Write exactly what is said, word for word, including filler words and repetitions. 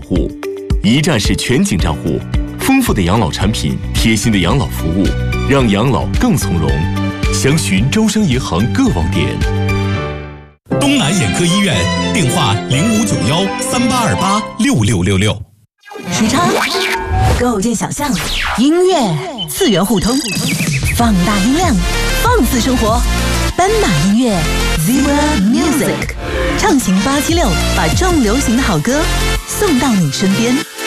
户，一站式全景账户，丰富的养老产品，贴心的养老服务，让养老更从容。详询招商银行各网点。 东南眼科医院电话零五九幺三八二八六六六六。 时差，构建想象，音乐次元互通，放大音量，放肆生活。斑马音乐 Zebra Music， 畅行八七六，把重流行的好歌送到你身边。